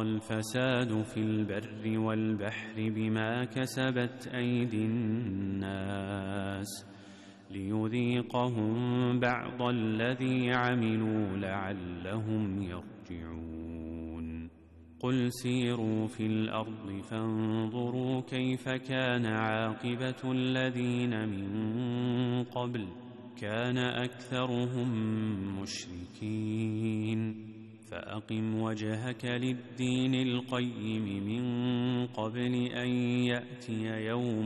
الفساد في البر والبحر بما كسبت أيدي الناس ليذيقهم بعض الذي عملوا لعلهم يرجعون قل سيروا في الأرض فانظروا كيف كان عاقبة الذين من قبل كان أكثرهم مشركين فأقم وجهك للدين القيم من قبل أن يأتي يوم